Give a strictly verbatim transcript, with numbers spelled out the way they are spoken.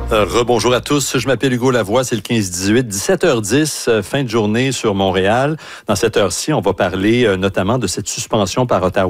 Euh, rebonjour à tous, je m'appelle Hugo Lavoie, c'est le quinze dix-huit, dix-sept heures dix, euh, fin de journée sur Montréal. Dans cette heure-ci, on va parler euh, notamment de cette suspension par Ottawa